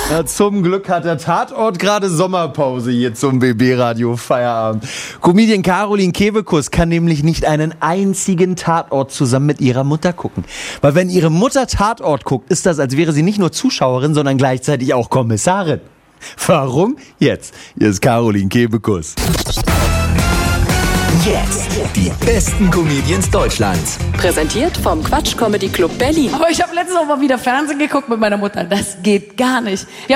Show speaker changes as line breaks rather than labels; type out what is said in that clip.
Ja, zum Glück hat der Tatort gerade Sommerpause hier zum BB-Radio Feierabend. Comedian Caroline Kebekus kann nämlich nicht einen einzigen Tatort zusammen mit ihrer Mutter gucken. Weil wenn ihre Mutter Tatort guckt, ist das, als wäre sie nicht nur Zuschauerin, sondern gleichzeitig auch Kommissarin. Warum? Jetzt. Hier ist Caroline Kebekus.
Jetzt die besten Comedians Deutschlands.
Präsentiert vom Quatsch Comedy Club Berlin.
Aber ich habe letztens auch mal wieder Fernsehen geguckt mit meiner Mutter. Das geht gar nicht. Wir